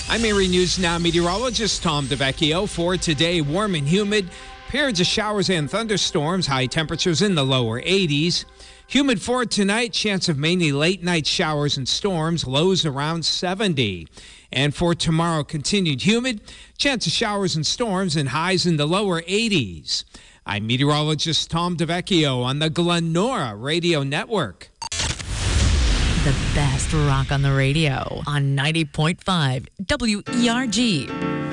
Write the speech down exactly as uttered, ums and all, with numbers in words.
I'm Erie News Now meteorologist Tom DeVecchio. For today, warm and humid, periods of showers and thunderstorms, high temperatures in the lower eighties. Humid for tonight, chance of mainly late night showers and storms, lows around seventy. And for tomorrow, continued humid, chance of showers and storms and highs in the lower eighties. I'm meteorologist Tom DeVecchio on the Glenora Radio Network. The best rock on the radio on ninety point five W E R G.